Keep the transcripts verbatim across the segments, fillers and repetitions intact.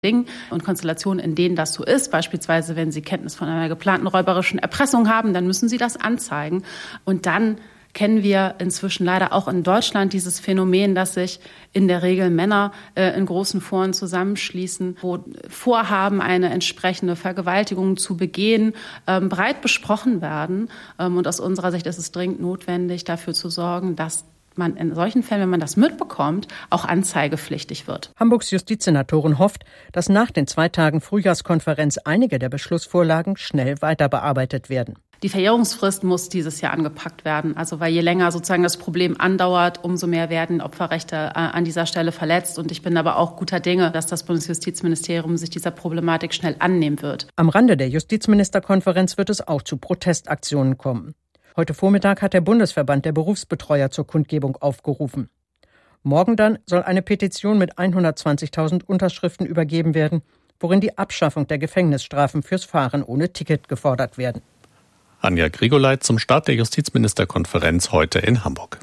Dingen und Konstellationen, in denen das so ist. Beispielsweise, wenn Sie Kenntnis von einer geplanten räuberischen Erpressung haben, dann müssen Sie das anzeigen. Und dann kennen wir inzwischen leider auch in Deutschland dieses Phänomen, dass sich in der Regel Männer äh, in großen Foren zusammenschließen, wo Vorhaben, eine entsprechende Vergewaltigung zu begehen, ähm, breit besprochen werden. Ähm, und aus unserer Sicht ist es dringend notwendig, dafür zu sorgen, dass man in solchen Fällen, wenn man das mitbekommt, auch anzeigepflichtig wird. Hamburgs Justizsenatorin hofft, dass nach den zwei Tagen Frühjahrskonferenz einige der Beschlussvorlagen schnell weiter bearbeitet werden. Die Verjährungsfrist muss dieses Jahr angepackt werden. Also weil je länger sozusagen das Problem andauert, umso mehr werden Opferrechte äh, an dieser Stelle verletzt. Und ich bin aber auch guter Dinge, dass das Bundesjustizministerium sich dieser Problematik schnell annehmen wird. Am Rande der Justizministerkonferenz wird es auch zu Protestaktionen kommen. Heute Vormittag hat der Bundesverband der Berufsbetreuer zur Kundgebung aufgerufen. Morgen dann soll eine Petition mit hundertzwanzigtausend Unterschriften übergeben werden, worin die Abschaffung der Gefängnisstrafen fürs Fahren ohne Ticket gefordert werden. Anja Grigoleit zum Start der Justizministerkonferenz heute in Hamburg.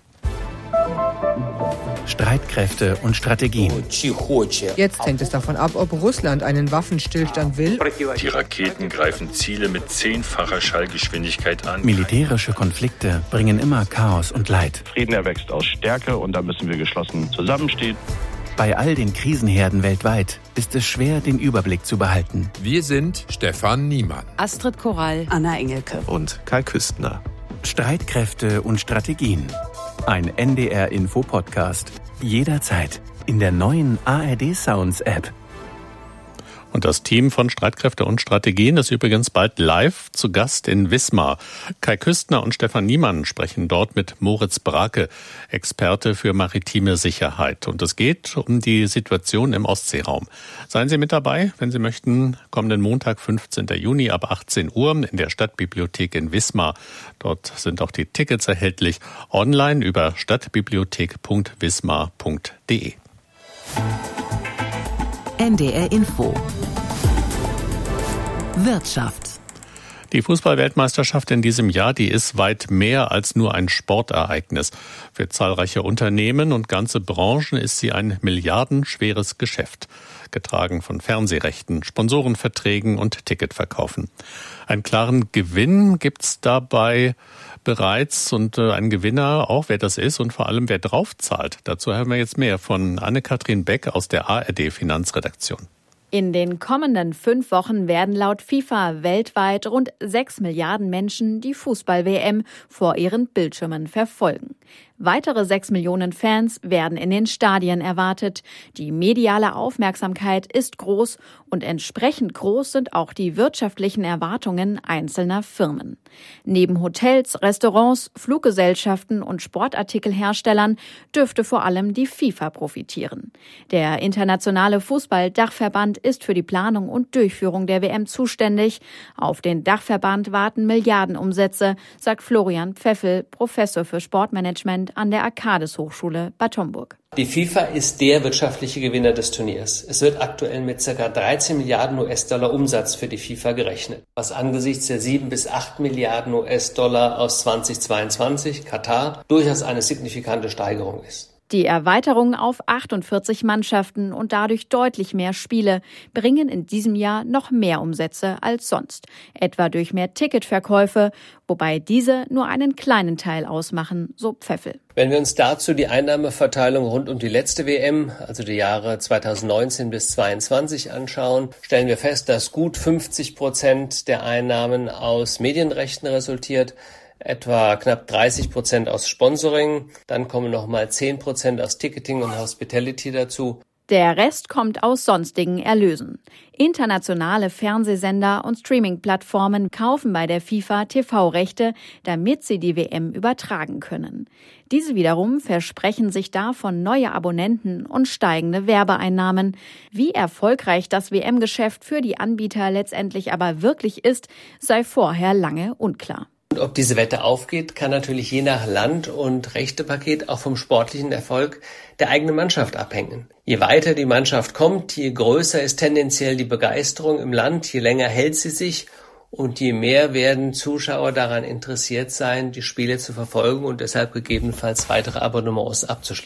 Streitkräfte und Strategien. Jetzt hängt es davon ab, ob Russland einen Waffenstillstand will. Die Raketen greifen Ziele mit zehnfacher Schallgeschwindigkeit an. Militärische Konflikte bringen immer Chaos und Leid. Frieden erwächst aus Stärke und da müssen wir geschlossen zusammenstehen. Bei all den Krisenherden weltweit ist es schwer, den Überblick zu behalten. Wir sind Stefan Niemann, Astrid Korall, Anna Engelke und Kai Küstner. Streitkräfte und Strategien. Ein N D R-Info-Podcast. Jederzeit in der neuen A R D-Sounds-App. Und das Team von Streitkräfte und Strategien ist übrigens bald live zu Gast in Wismar. Kai Küstner und Stefan Niemann sprechen dort mit Moritz Brake, Experte für maritime Sicherheit. Und es geht um die Situation im Ostseeraum. Seien Sie mit dabei, wenn Sie möchten, kommenden Montag, fünfzehnten Juni ab achtzehn Uhr in der Stadtbibliothek in Wismar. Dort sind auch die Tickets erhältlich online über stadtbibliothek punkt wismar punkt de. N D R Info. Wirtschaft. Die Fußball-Weltmeisterschaft in diesem Jahr, die ist weit mehr als nur ein Sportereignis. Für zahlreiche Unternehmen und ganze Branchen ist sie ein milliardenschweres Geschäft, getragen von Fernsehrechten, Sponsorenverträgen und Ticketverkaufen. Einen klaren Gewinn gibt's dabei bereits und äh, ein Gewinner, auch wer das ist und vor allem wer draufzahlt. Dazu hören wir jetzt mehr von Anne-Kathrin Beck aus der A R D-Finanzredaktion. In den kommenden fünf Wochen werden laut FIFA weltweit rund sechs Milliarden Menschen die Fußball-W M vor ihren Bildschirmen verfolgen. Weitere sechs Millionen Fans werden in den Stadien erwartet. Die mediale Aufmerksamkeit ist groß und entsprechend groß sind auch die wirtschaftlichen Erwartungen einzelner Firmen. Neben Hotels, Restaurants, Fluggesellschaften und Sportartikelherstellern dürfte vor allem die FIFA profitieren. Der internationale Fußball-Dachverband ist für die Planung und Durchführung der W M zuständig. Auf den Dachverband warten Milliardenumsätze, sagt Florian Pfeffel, Professor für Sportmanagement an der Arcadis-Hochschule Bad Homburg. Die FIFA ist der wirtschaftliche Gewinner des Turniers. Es wird aktuell mit ca. dreizehn Milliarden U S-Dollar Umsatz für die FIFA gerechnet, was angesichts der sieben bis acht Milliarden U S-Dollar aus zweitausendzweiundzwanzig, Katar, durchaus eine signifikante Steigerung ist. Die Erweiterung auf achtundvierzig Mannschaften und dadurch deutlich mehr Spiele bringen in diesem Jahr noch mehr Umsätze als sonst, etwa durch mehr Ticketverkäufe, wobei diese nur einen kleinen Teil ausmachen, so Pfeffel. Wenn wir uns dazu die Einnahmeverteilung rund um die letzte W M, also die Jahre zweitausendneunzehn bis zweitausendzweiundzwanzig anschauen, stellen wir fest, dass gut fünfzig Prozent der Einnahmen aus Medienrechten resultiert, etwa knapp dreißig Prozent aus Sponsoring, dann kommen nochmal zehn Prozent aus Ticketing und Hospitality dazu. Der Rest kommt aus sonstigen Erlösen. Internationale Fernsehsender und Streaming-Plattformen kaufen bei der FIFA T V-Rechte, damit sie die W M übertragen können. Diese wiederum versprechen sich davon neue Abonnenten und steigende Werbeeinnahmen. Wie erfolgreich das W M-Geschäft für die Anbieter letztendlich aber wirklich ist, sei vorher lange unklar. Und ob diese Wette aufgeht, kann natürlich je nach Land und Rechtepaket auch vom sportlichen Erfolg der eigenen Mannschaft abhängen. Je weiter die Mannschaft kommt, je größer ist tendenziell die Begeisterung im Land, je länger hält sie sich und je mehr werden Zuschauer daran interessiert sein, die Spiele zu verfolgen und deshalb gegebenenfalls weitere Abonnements abzuschließen.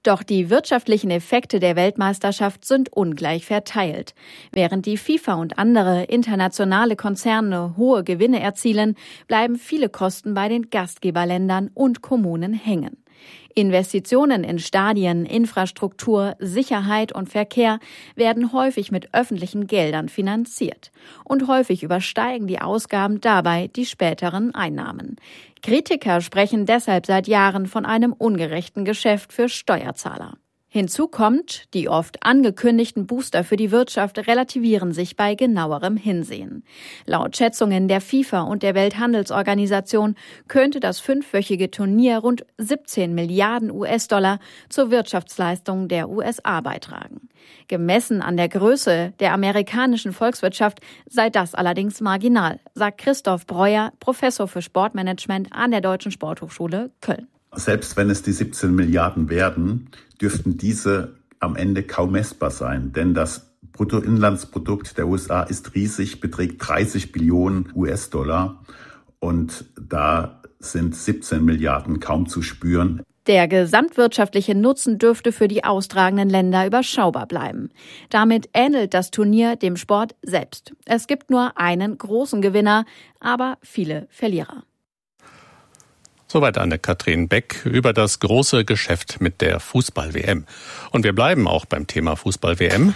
Doch die wirtschaftlichen Effekte der Weltmeisterschaft sind ungleich verteilt. Während die FIFA und andere internationale Konzerne hohe Gewinne erzielen, bleiben viele Kosten bei den Gastgeberländern und Kommunen hängen. Investitionen in Stadien, Infrastruktur, Sicherheit und Verkehr werden häufig mit öffentlichen Geldern finanziert. Und häufig übersteigen die Ausgaben dabei die späteren Einnahmen. Kritiker sprechen deshalb seit Jahren von einem ungerechten Geschäft für Steuerzahler. Hinzu kommt, die oft angekündigten Booster für die Wirtschaft relativieren sich bei genauerem Hinsehen. Laut Schätzungen der FIFA und der Welthandelsorganisation könnte das fünfwöchige Turnier rund siebzehn Milliarden U S-Dollar zur Wirtschaftsleistung der U S A beitragen. Gemessen an der Größe der amerikanischen Volkswirtschaft sei das allerdings marginal, sagt Christoph Breuer, Professor für Sportmanagement an der Deutschen Sporthochschule Köln. Selbst wenn es die siebzehn Milliarden werden, dürften diese am Ende kaum messbar sein. Denn das Bruttoinlandsprodukt der U S A ist riesig, beträgt dreißig Billionen U S-Dollar. Und da sind siebzehn Milliarden kaum zu spüren. Der gesamtwirtschaftliche Nutzen dürfte für die austragenden Länder überschaubar bleiben. Damit ähnelt das Turnier dem Sport selbst. Es gibt nur einen großen Gewinner, aber viele Verlierer. Soweit Anne-Kathrin Beck über das große Geschäft mit der Fußball-W M. Und wir bleiben auch beim Thema Fußball-W M.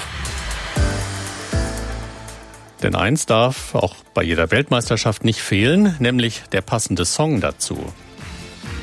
Denn eins darf auch bei jeder Weltmeisterschaft nicht fehlen, nämlich der passende Song dazu.